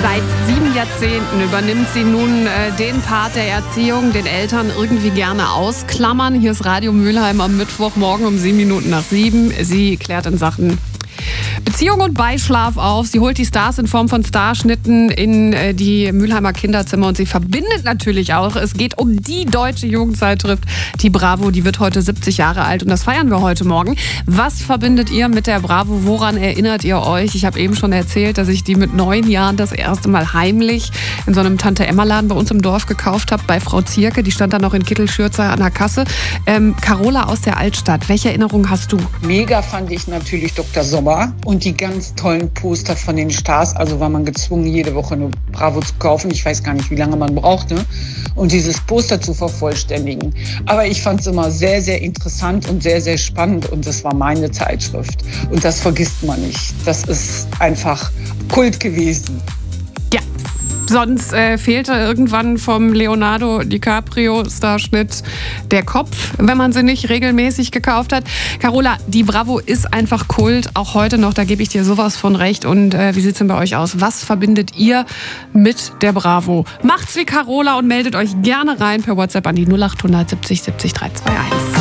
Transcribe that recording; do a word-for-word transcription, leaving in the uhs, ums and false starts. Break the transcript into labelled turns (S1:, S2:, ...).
S1: Seit sieben Jahrzehnten übernimmt sie nun äh, den Part der Erziehung, den Eltern irgendwie gerne ausklammern. Hier ist Radio Mülheim am Mittwochmorgen um sieben Minuten nach sieben. Sie klärt in Sachen Beziehung und Beischlaf auf. Sie holt die Stars in Form von Starschnitten in äh, die Mülheimer Kinderzimmer und sie verbindet natürlich auch. Es geht um die deutsche Jugendzeitschrift, die Bravo. Die wird heute siebzig Jahre alt und das feiern wir heute Morgen. Was verbindet ihr mit der Bravo? Woran erinnert ihr euch? Ich habe eben schon erzählt, dass ich die mit neun Jahren das erste Mal heimlich in so einem Tante-Emma-Laden bei uns im Dorf gekauft habe, bei Frau Zierke. Die stand da noch in Kittelschürze an der Kasse. Ähm, Carola aus der Altstadt, welche Erinnerung hast du?
S2: Mega fand ich natürlich Doktor Sommer. Und die ganz tollen Poster von den Stars. Also war man gezwungen, jede Woche eine Bravo zu kaufen. Ich weiß gar nicht, wie lange man brauchte, um dieses Poster zu vervollständigen. Aber ich fand es immer sehr, sehr interessant und sehr, sehr spannend. Und das war meine Zeitschrift. Und das vergisst man nicht. Das ist einfach Kult gewesen.
S1: Ja. Sonst äh, fehlte irgendwann vom Leonardo DiCaprio-Starschnitt der Kopf, wenn man sie nicht regelmäßig gekauft hat. Carola, die Bravo ist einfach Kult, auch heute noch, da gebe ich dir sowas von recht. Und äh, wie sieht es denn bei euch aus? Was verbindet ihr mit der Bravo? Macht's wie Carola und meldet euch gerne rein per WhatsApp an die null acht siebzig siebzig drei zwei eins.